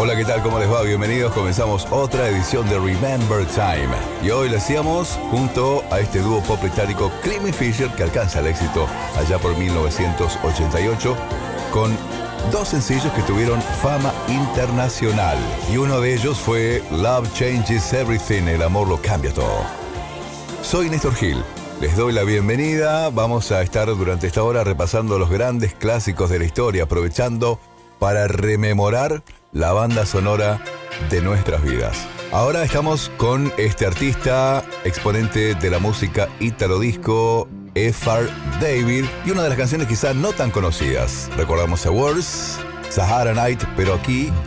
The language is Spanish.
Hola, ¿qué tal? ¿Cómo les va? Bienvenidos. Comenzamos otra edición de Remember Time. Y hoy lo hacíamos junto a este dúo pop británico Cream y Fisher, que alcanza el éxito allá por 1988, con dos sencillos que tuvieron fama internacional. Y uno de ellos fue Love Changes Everything, el amor lo cambia todo. Soy Néstor Gil. Les doy la bienvenida. Vamos a estar durante esta hora repasando los grandes clásicos de la historia, aprovechando para rememorar la banda sonora de nuestras vidas. Ahora estamos con este artista, exponente de la música ítalo disco, F.R. David, y una de las canciones quizás no tan conocidas. Recordamos a Words, Sahara Night, pero aquí